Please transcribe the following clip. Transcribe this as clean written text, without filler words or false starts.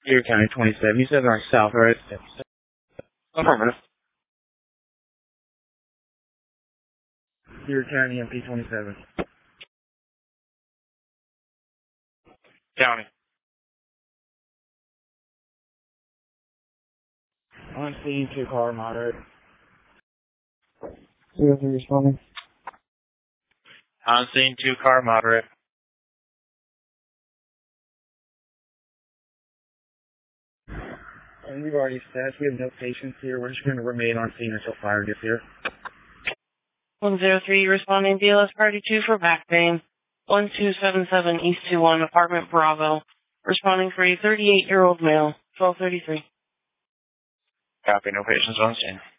Deer County 27. You said north south, right? Affirmative. Deer County MP 27. County. On scene, 2 car moderate. 03 responding. On scene, 2 car moderate. And we've already assessed. We have no patients here. We're just going to remain on scene until fire gets here. 103 responding BLS Party 2 for back pain. 1277 East 21 Apartment Bravo. Responding for a 38-year-old male. 1233. Copy, no patients on scene.